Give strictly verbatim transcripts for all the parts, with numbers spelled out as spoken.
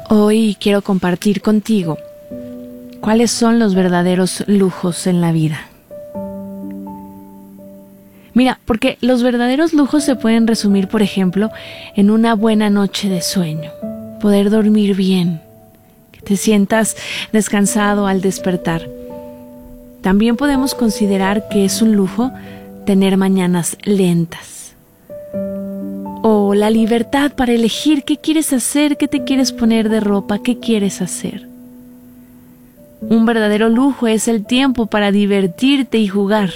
Hoy quiero compartir contigo cuáles son los verdaderos lujos en la vida. Mira, porque los verdaderos lujos se pueden resumir, por ejemplo, en una buena noche de sueño, poder dormir bien, que te sientas descansado al despertar. También podemos considerar que es un lujo tener mañanas lentas, o la libertad para elegir qué quieres hacer, qué te quieres poner de ropa, qué quieres hacer. Un verdadero lujo es el tiempo para divertirte y jugar.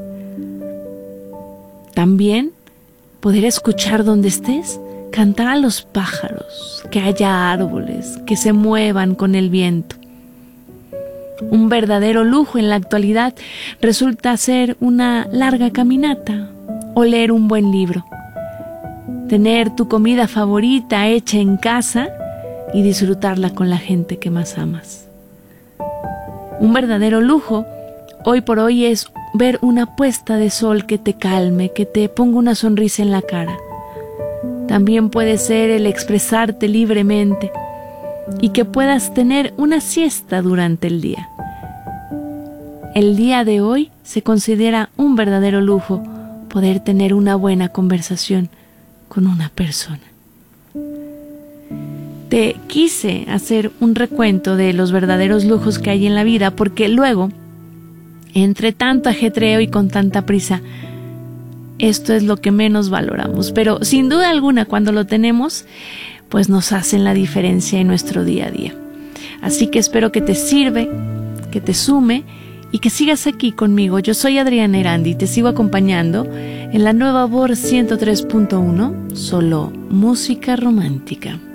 También poder escuchar donde estés, cantar a los pájaros, que haya árboles, que se muevan con el viento. Un verdadero lujo en la actualidad resulta ser una larga caminata o leer un buen libro. Tener tu comida favorita hecha en casa y disfrutarla con la gente que más amas. Un verdadero lujo hoy por hoy es ver una puesta de sol que te calme, que te ponga una sonrisa en la cara. También puede ser el expresarte libremente y que puedas tener una siesta durante el día. El día de hoy se considera un verdadero lujo poder tener una buena conversación con una persona. Te quise hacer un recuento de los verdaderos lujos que hay en la vida porque luego, entre tanto ajetreo y con tanta prisa, esto es lo que menos valoramos, pero sin duda alguna cuando lo tenemos, pues nos hacen la diferencia en nuestro día a día. Así que espero que te sirve, que te sume y que sigas aquí conmigo. Yo soy Adriana Erandi y te sigo acompañando en la nueva Voz ciento tres punto uno, solo música romántica.